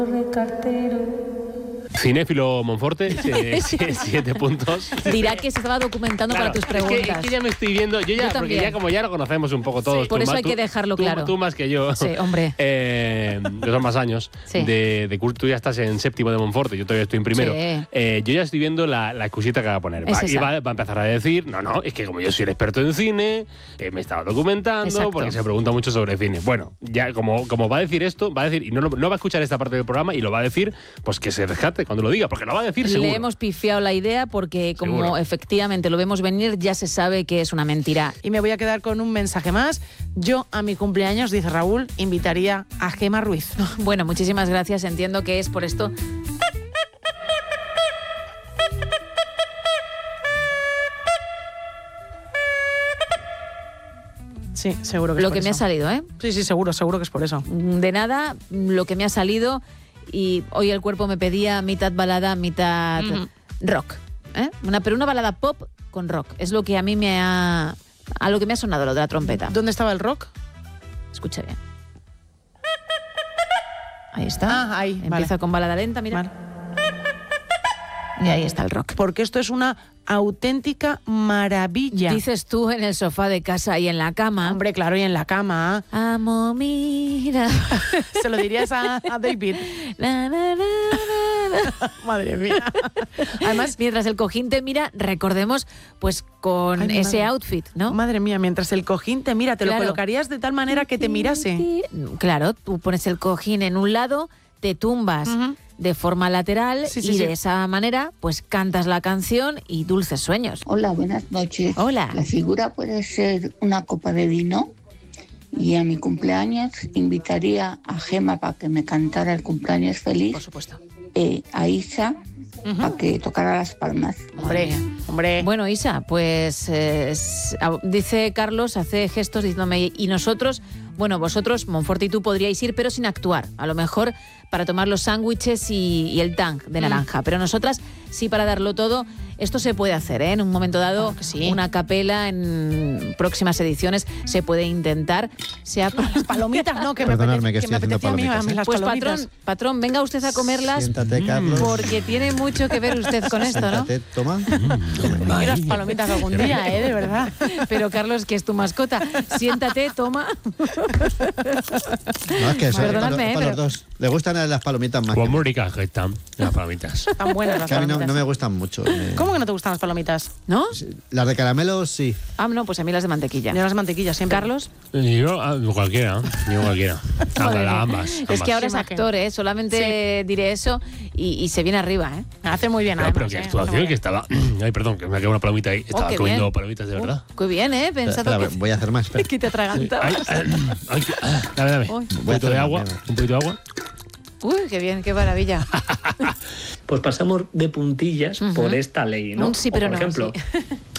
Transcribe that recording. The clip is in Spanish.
Cinéfilo Monforte, 7 puntos. Dirá que se estaba documentando para tus preguntas. Es que ya me estoy viendo, porque ya como ya lo conocemos un poco todos. Sí, por eso hay que dejarlo claro. Tú más que yo. Sí, hombre. Que son más años. Sí. De curso, tú ya estás en séptimo de Monforte, yo todavía estoy en primero. Sí. Yo ya estoy viendo la excusita que va a poner. Es Y va a empezar a decir, no, es que como yo soy el experto en cine, me estaba documentando, Exacto. porque se pregunta mucho sobre cine. Bueno, ya como va a decir esto, va a decir, y no va a escuchar esta parte del programa, y lo va a decir, pues que se rescate cuando lo diga, porque lo va a decir seguro. Le hemos pifiado la idea porque como Seguro. efectivamente lo vemos venir, ya se sabe que es una mentira. Y me voy a quedar con un mensaje más. Yo a mi cumpleaños, dice Raúl, invitaría a Gemma Ruiz. Bueno, muchísimas gracias. Entiendo que es por esto. Sí, seguro que es Lo por que eso. me ha salido, ¿eh? Sí, seguro que es por eso. De nada, lo que me ha salido, y hoy el cuerpo me pedía mitad balada, mitad rock. Pero una balada pop con rock. Es lo que a mí a lo que me ha sonado lo de la trompeta. ¿Dónde estaba el rock? Escucha bien. Ahí está. Ahí. Empieza con balada lenta, mira. Vale. Y ahí está el rock. Porque esto es una auténtica maravilla. Dices tú en el sofá de casa y en la cama. Hombre, claro, y en la cama. Amo, mira. Se lo dirías a David. Na, na, na, na. Madre mía. Además, mientras el cojín te mira, recordemos, pues con Ay, ese madre. outfit, ¿no? Madre mía, mientras el cojín te mira, te Claro. lo colocarías de tal manera que te mirase. Claro, tú pones el cojín en un lado, te tumbas de forma lateral y de esa manera, pues cantas la canción y dulces sueños. Hola, buenas noches. Hola. La figura puede ser una copa de vino y a mi cumpleaños invitaría a Gemma para que me cantara el cumpleaños feliz. Por supuesto. A Isa para que tocara las palmas. Hombre. Bueno, Isa, pues dice Carlos, hace gestos diciéndome, y nosotros, bueno, vosotros, Monforte y tú podríais ir, pero sin actuar. A lo mejor para tomar los sándwiches y el tang de naranja. Pero nosotras sí para darlo todo. Esto se puede hacer, ¿eh? En un momento dado, Claro que sí. una capela en próximas ediciones se puede intentar. Las palomitas, no, que Perdonadme, que me estoy haciendo apetecía a mí palomitas, las Pues palomitas. patrón, venga usted a comerlas. Siéntate, Carlos. Porque tiene mucho que ver usted con esto, ¿no? Siéntate, toma. Y las palomitas algún día, de verdad. Pero Carlos, que es tu mascota, siéntate, toma. No, es que eso es Perdonadme, para pero- los dos. Le gustan las palomitas más. Pues que- muy ricas que están las palomitas. Están buenas las que a mí palomitas. no me gustan mucho. ¿Cómo que no te gustan las palomitas? ¿No? Las de caramelo, sí. Ah, no, pues a mí las de mantequilla. Yo las mantequillas siempre. Carlos. Yo cualquiera. Ambas. Es que ahora es Qué imagen. actor, ¿eh? Solamente diré eso y se viene arriba, ¿eh? Hace muy bien, No, además, pero qué actuación que estaba. Ay, perdón, que me ha quedado una palomita ahí. Estaba qué comiendo bien. palomitas de verdad. Qué bien, ¿eh? Pensado Espera, voy a hacer más. espera. que te atragantabas. Dame. Uy. Un poquito de agua. Un poquito de agua. Uy, qué bien, qué maravilla. Pues pasamos de puntillas por esta ley, ¿no? Sí, pero O, por no, ejemplo, sí.